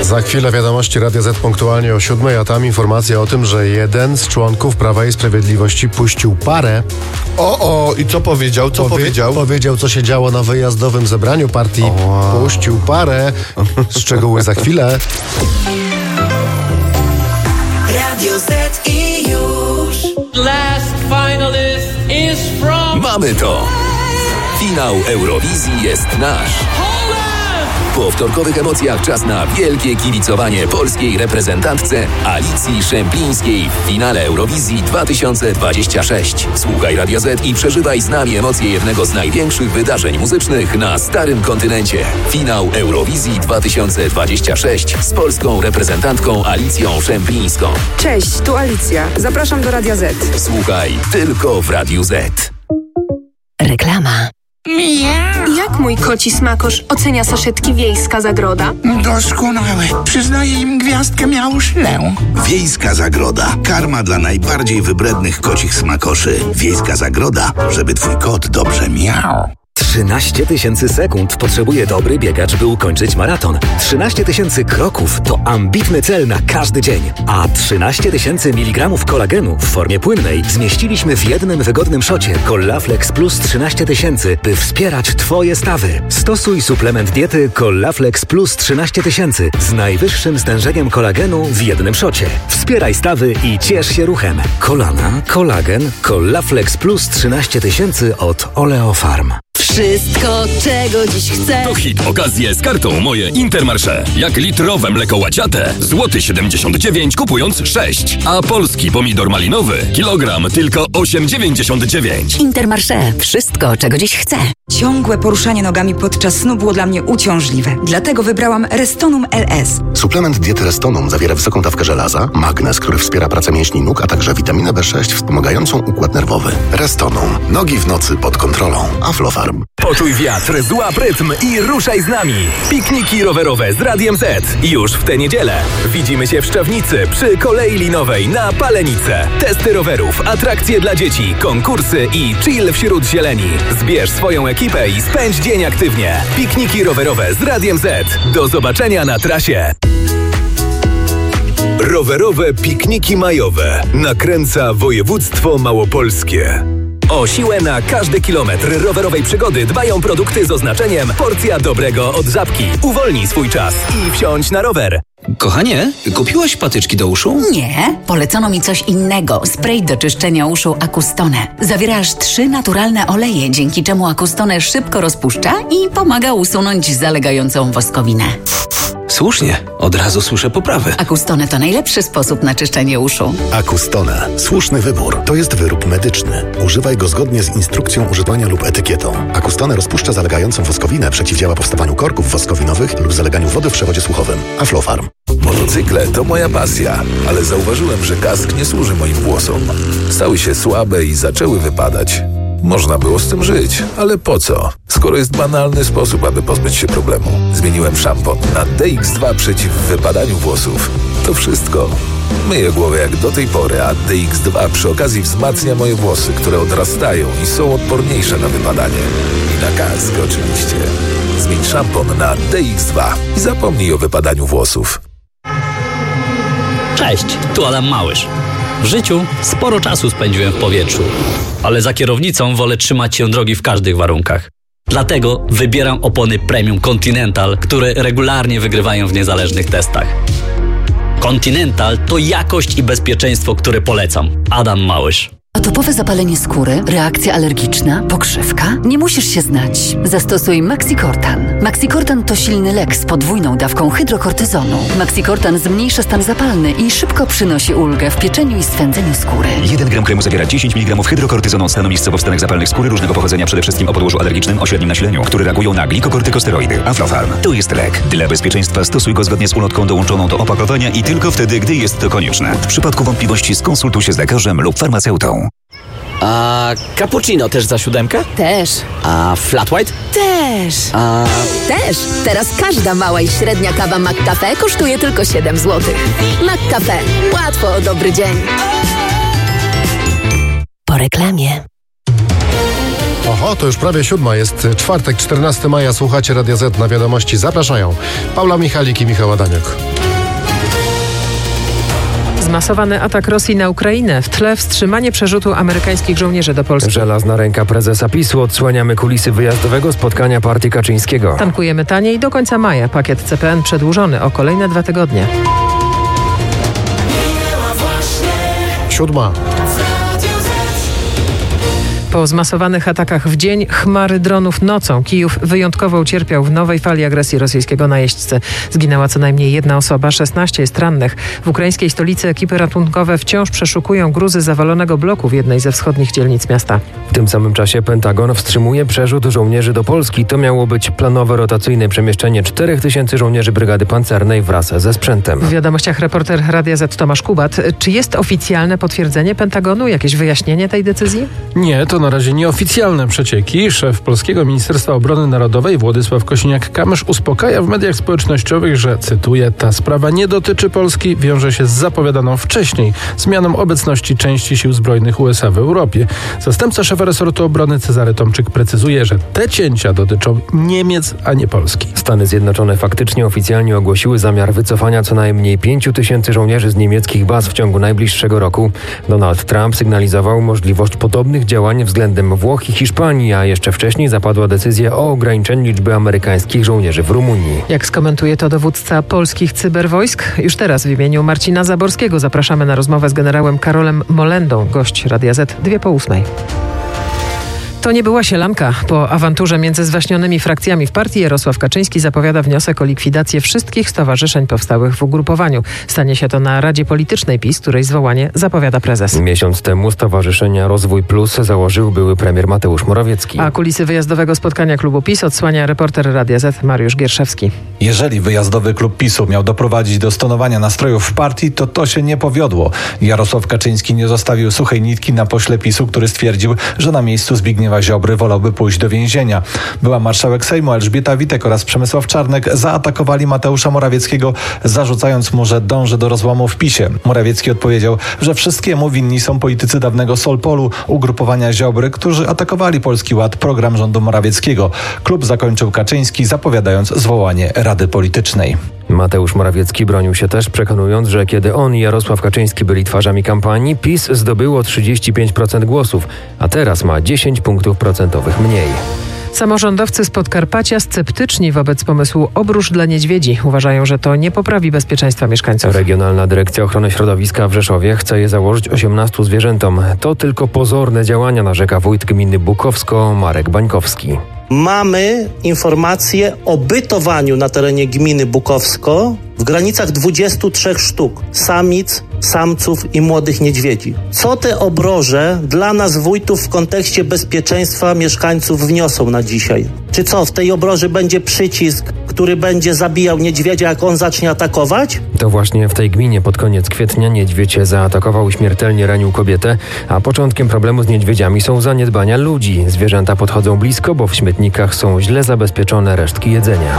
Za chwilę wiadomości Radia Z punktualnie o 7, a tam informacja o tym, że jeden z członków Prawa i Sprawiedliwości puścił parę. I co powiedział? Powiedział, co się działo na wyjazdowym zebraniu partii. Puścił parę. Szczegóły za chwilę. Radio Z i już. Last finalist is from... Mamy to! Finał Eurowizji jest nasz. Po wtorkowych emocjach czas na wielkie kibicowanie polskiej reprezentantce Alicji Szemplińskiej w finale Eurowizji 2026. Słuchaj Radia Z i przeżywaj z nami emocje jednego z największych wydarzeń muzycznych na starym kontynencie. Finał Eurowizji 2026 z polską reprezentantką Alicją Szemplińską. Cześć, tu Alicja. Zapraszam do Radia Z. Słuchaj tylko w Radiu Z. Reklama. Jak mój koci smakosz ocenia saszetki Wiejska Zagroda? Doskonałe. Przyznaję im gwiazdkę miauszlę. Wiejska Zagroda. Karma dla najbardziej wybrednych kocich smakoszy. Wiejska Zagroda, żeby twój kot dobrze miał. 13 000 sekund potrzebuje dobry biegacz, by ukończyć maraton. 13 000 kroków to ambitny cel na każdy dzień. A 13 000 mg kolagenu w formie płynnej zmieściliśmy w jednym wygodnym szocie Collaflex Plus 13 000, by wspierać Twoje stawy. Stosuj suplement diety Collaflex Plus 13 000 z najwyższym stężeniem kolagenu w jednym szocie. Wspieraj stawy i ciesz się ruchem. Kolana, kolagen, Collaflex Plus 13 000 od Oleofarm. Wszystko, czego dziś chcę. To hit okazje z kartą Moje Intermarché. Jak litrowe mleko łaciate, złoty 79 kupując 6. A polski pomidor malinowy, kilogram tylko 8,99. Intermarché. Wszystko, czego dziś chcę. Ciągłe poruszanie nogami podczas snu było dla mnie uciążliwe. Dlatego wybrałam Restonum LS. Suplement diety Restonum zawiera wysoką dawkę żelaza, magnez, który wspiera pracę mięśni nóg, a także witaminę B6 wspomagającą układ nerwowy. Restonum. Nogi w nocy pod kontrolą. Aflofarm. Poczuj wiatr, złap rytm i ruszaj z nami. Pikniki rowerowe z Radiem Z. Już w tę niedzielę. Widzimy się w Szczawnicy przy kolei linowej na Palenicę. Testy rowerów, atrakcje dla dzieci, konkursy i chill wśród zieleni. Zbierz swoją ekipę i spędź dzień aktywnie. Pikniki rowerowe z Radiem Z. Do zobaczenia na trasie. Rowerowe pikniki majowe. Nakręca województwo małopolskie. O siłę na każdy kilometr rowerowej przygody dbają produkty z oznaczeniem porcja dobrego od Żabki. Uwolnij swój czas i wsiądź na rower. Kochanie, kupiłaś patyczki do uszu? Nie, polecono mi coś innego. Spray do czyszczenia uszu Acustone. Zawiera aż 3 naturalne oleje, dzięki czemu Acustone szybko rozpuszcza i pomaga usunąć zalegającą woskowinę. Słusznie, od razu słyszę poprawę. Acustone to najlepszy sposób na czyszczenie uszu. Acustone. Słuszny wybór. To jest wyrób medyczny. Używaj go zgodnie z instrukcją używania lub etykietą. Acustone rozpuszcza zalegającą woskowinę, przeciwdziała powstawaniu korków woskowinowych lub zaleganiu wody w przewodzie słuchowym. Aflofarm. Motocykle to moja pasja, ale zauważyłem, że kask nie służy moim włosom. Stały się słabe i zaczęły wypadać. Można było z tym żyć, ale po co? Skoro jest banalny sposób, aby pozbyć się problemu. Zmieniłem szampon na DX2 przeciw wypadaniu włosów. To wszystko. Myję głowę jak do tej pory, a DX2 przy okazji wzmacnia moje włosy, które odrastają i są odporniejsze na wypadanie. I na kask oczywiście. Zmień szampon na DX2 i zapomnij o wypadaniu włosów. Cześć, tu Adam Małysz. W życiu sporo czasu spędziłem w powietrzu, ale za kierownicą wolę trzymać się drogi w każdych warunkach. Dlatego wybieram opony Premium Continental, które regularnie wygrywają w niezależnych testach. Continental to jakość i bezpieczeństwo, które polecam. Adam Małysz. Atopowe zapalenie skóry, reakcja alergiczna, pokrzywka? Nie musisz się znać. Zastosuj Maxicortan. Maxicortan to silny lek z podwójną dawką hydrokortyzonu. Maxicortan zmniejsza stan zapalny i szybko przynosi ulgę w pieczeniu i swędzeniu skóry. 1 gram kremu zawiera 10 mg hydrokortyzonu od stanu miejscowo stanek zapalnych skóry różnego pochodzenia, przede wszystkim o podłożu alergicznym o średnim nasileniu, które reagują na glikokortykosteroidy. Aflofarm. To jest lek. Dla bezpieczeństwa stosuj go zgodnie z ulotką dołączoną do opakowania i tylko wtedy, gdy jest to konieczne. W przypadku wątpliwości skonsultuj się z lekarzem lub farmaceutą. A cappuccino też za 7? Też. A flat white? Też. Też. Teraz każda mała i średnia kawa McCafe kosztuje tylko 7 zł. McCafe. Łatwo o dobry dzień. Po reklamie. Oho, to już prawie 7. Jest czwartek, 14 maja. Słuchacie Radia Z. Na wiadomości zapraszają Paula Michalik i Michał Adamiuk. Zmasowany atak Rosji na Ukrainę. W tle wstrzymanie przerzutu amerykańskich żołnierzy do Polski. Żelazna ręka prezesa PiS-u. Odsłaniamy kulisy wyjazdowego spotkania partii Kaczyńskiego. Tankujemy taniej do końca maja. Pakiet CPN przedłużony o kolejne 2 tygodnie. 7. Po zmasowanych atakach w dzień, chmary dronów nocą. Kijów wyjątkowo ucierpiał w nowej fali agresji rosyjskiego na jeźdźcy. Zginęła co najmniej 1 osoba, 16 jest rannych. W ukraińskiej stolicy ekipy ratunkowe wciąż przeszukują gruzy zawalonego bloku w jednej ze wschodnich dzielnic miasta. W tym samym czasie Pentagon wstrzymuje przerzut żołnierzy do Polski. To miało być planowe rotacyjne przemieszczenie 4000 żołnierzy brygady pancernej wraz ze sprzętem. W wiadomościach reporter Radia Z Tomasz Kubat. Czy jest oficjalne potwierdzenie Pentagonu? Jakieś wyjaśnienie tej decyzji? Nie, to na razie nieoficjalne przecieki. Szef Polskiego Ministerstwa Obrony Narodowej Władysław Kosiniak-Kamysz uspokaja w mediach społecznościowych, że, cytuję, ta sprawa nie dotyczy Polski, wiąże się z zapowiadaną wcześniej zmianą obecności części sił zbrojnych USA w Europie. Zastępca szefa resortu obrony Cezary Tomczyk precyzuje, że te cięcia dotyczą Niemiec, a nie Polski. Stany Zjednoczone faktycznie oficjalnie ogłosiły zamiar wycofania co najmniej 5000 żołnierzy z niemieckich baz w ciągu najbliższego roku. Donald Trump sygnalizował możliwość podobnych działań względem Włoch i Hiszpanii, a jeszcze wcześniej zapadła decyzja o ograniczeniu liczby amerykańskich żołnierzy w Rumunii. Jak skomentuje to dowódca polskich cyberwojsk? Już teraz w imieniu Marcina Zaborskiego zapraszamy na rozmowę z generałem Karolem Molendą, gość Radia Z, 7:02. To nie była sielanka. Po awanturze między zwaśnionymi frakcjami w partii Jarosław Kaczyński zapowiada wniosek o likwidację wszystkich stowarzyszeń powstałych w ugrupowaniu. Stanie się to na Radzie Politycznej PiS, której zwołanie zapowiada prezes. Miesiąc temu Stowarzyszenia Rozwój Plus założył były premier Mateusz Morawiecki. A kulisy wyjazdowego spotkania klubu PiS odsłania reporter Radia Z Mariusz Gierszewski. Jeżeli wyjazdowy klub PiS-u miał doprowadzić do stonowania nastrojów w partii, to się nie powiodło. Jarosław Kaczyński nie zostawił suchej nitki na pośle PiS-u, który stwierdził, że na miejscu Zbigniewa Ziobry wolałby pójść do więzienia. Była marszałek Sejmu Elżbieta Witek oraz Przemysław Czarnek zaatakowali Mateusza Morawieckiego, zarzucając mu, że dąży do rozłamu w PiS-ie. Morawiecki odpowiedział, że wszystkiemu winni są politycy dawnego Solpolu, ugrupowania Ziobry, którzy atakowali Polski Ład, program rządu Morawieckiego. Klub zakończył Kaczyński, zapowiadając zwołanie Rady Politycznej. Mateusz Morawiecki bronił się też, przekonując, że kiedy on i Jarosław Kaczyński byli twarzami kampanii, PiS zdobyło 35% głosów, a teraz ma 10 punktów procentowych mniej. Samorządowcy z Podkarpacia sceptyczni wobec pomysłu obróż dla niedźwiedzi. Uważają, że to nie poprawi bezpieczeństwa mieszkańców. Regionalna Dyrekcja Ochrony Środowiska w Rzeszowie chce je założyć 18 zwierzętom. To tylko pozorne działania, narzeka wójt gminy Bukowsko Marek Bańkowski. Mamy informacje o bytowaniu na terenie gminy Bukowsko w granicach 23 sztuk samic, samców i młodych niedźwiedzi. Co te obroże dla nas wójtów w kontekście bezpieczeństwa mieszkańców wniosą na dzisiaj? Czy co, w tej obroży będzie przycisk, który będzie zabijał niedźwiedzia, jak on zacznie atakować? To właśnie w tej gminie pod koniec kwietnia niedźwiedź zaatakował i śmiertelnie ranił kobietę, a początkiem problemu z niedźwiedziami są zaniedbania ludzi. Zwierzęta podchodzą blisko, bo w śmietnikach są źle zabezpieczone resztki jedzenia.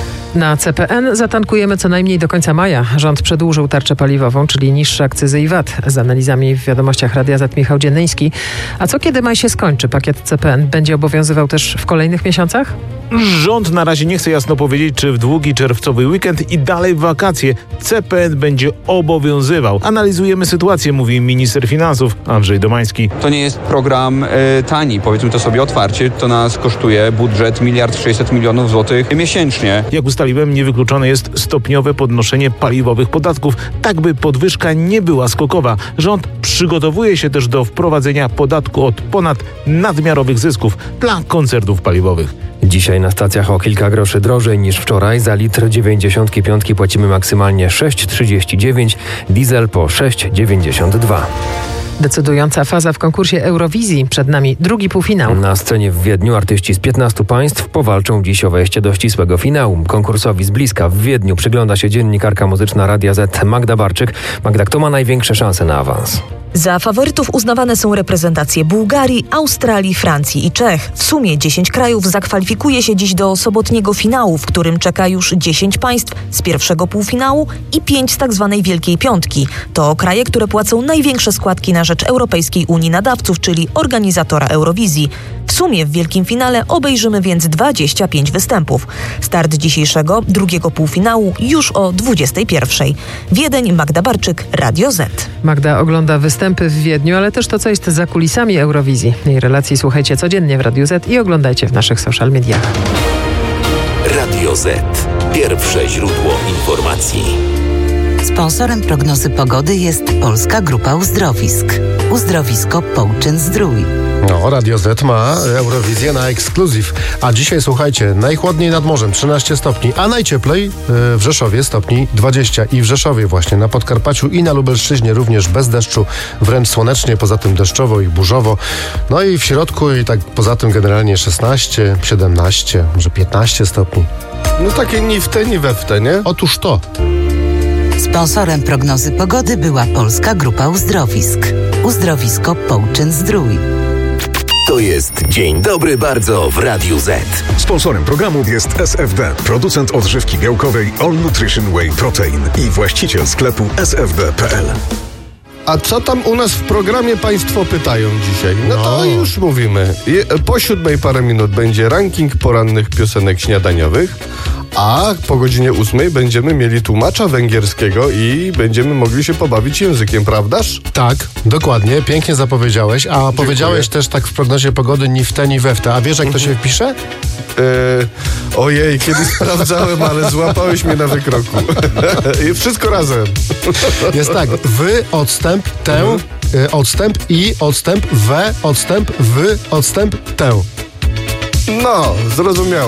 Na CPN zatankujemy co najmniej do końca maja. Rząd przedłużył tarczę paliwową, czyli niższe akcyzy i VAT. Z analizami w wiadomościach Radia Z Michał Dziennyński. A co kiedy maj się skończy? Pakiet CPN będzie obowiązywał też w kolejnych miesiącach? Rząd na razie nie chce jasno powiedzieć, czy w długi czerwcowy weekend i dalej w wakacje CPN będzie obowiązywał. Analizujemy sytuację, mówi minister finansów Andrzej Domański. To nie jest program tani, powiedzmy to sobie otwarcie. To nas kosztuje budżet 1,6 mld złotych miesięcznie. Jak ustaliłem, niewykluczone jest stopniowe podnoszenie paliwowych podatków, tak by podwyżka nie była skokowa. Rząd przygotowuje się też do wprowadzenia podatku od ponad nadmiarowych zysków dla koncernów paliwowych. Dzisiaj na stacjach o kilka groszy drożej niż wczoraj. Za litr 95 płacimy maksymalnie 6,39, diesel po 6,92. Decydująca faza w konkursie Eurowizji. Przed nami drugi półfinał. Na scenie w Wiedniu artyści z 15 państw powalczą dziś o wejście do ścisłego finału. Konkursowi z bliska w Wiedniu przygląda się dziennikarka muzyczna Radia Z Magda Barczyk. Magda, kto ma największe szanse na awans? Za faworytów uznawane są reprezentacje Bułgarii, Australii, Francji i Czech. W sumie 10 krajów zakwalifikuje się dziś do sobotniego finału, w którym czeka już 10 państw z pierwszego półfinału i 5 z tzw. Wielkiej Piątki. To kraje, które płacą największe składki na rzecz Europejskiej Unii Nadawców, czyli organizatora Eurowizji. W sumie w wielkim finale obejrzymy więc 25 występów. Start dzisiejszego drugiego półfinału już o 21:00. Wiedeń, Magda Barczyk, Radio Z. Magda ogląda występy w Wiedniu, ale też to, co jest za kulisami Eurowizji. Jej relacji słuchajcie codziennie w Radiu Z i oglądajcie w naszych social mediach. Radio Z. Pierwsze źródło informacji. Sponsorem prognozy pogody jest Polska Grupa Uzdrowisk. Uzdrowisko Połczyn-Zdrój. No, Radio Z ma Eurowizję na ekskluzyw. A dzisiaj słuchajcie, najchłodniej nad morzem 13 stopni, a najcieplej w Rzeszowie stopni 20. I w Rzeszowie właśnie, na Podkarpaciu i na Lubelszczyźnie również bez deszczu, wręcz słonecznie, poza tym deszczowo i burzowo. No i w środku i tak poza tym generalnie 16, 17, może 15 stopni. No takie ni w te, ni we w te, nie? Otóż to. Sponsorem prognozy pogody była Polska Grupa Uzdrowisk. Uzdrowisko Połczyn-Zdrój. To jest Dzień Dobry Bardzo w Radiu Z. Sponsorem programu jest SFD, producent odżywki białkowej All Nutrition Whey Protein i właściciel sklepu sfd.pl. A co tam u nas w programie państwo pytają dzisiaj? No to już mówimy. Po 7:00 parę minut będzie ranking porannych piosenek śniadaniowych, a po godzinie 8:00 będziemy mieli tłumacza węgierskiego i będziemy mogli się pobawić językiem, prawdaż? Tak, dokładnie, pięknie zapowiedziałeś, a powiedziałeś też tak w prognozie pogody ni w te, ni we w te. A wiesz, jak to się wpisze? Ojej, kiedyś sprawdzałem, ale złapałeś mnie na wykroku. Wszystko razem. Jest tak, wy, odstęp, tę, odstęp i, odstęp, we, odstęp, wy, odstęp, tę. No, zrozumiałem.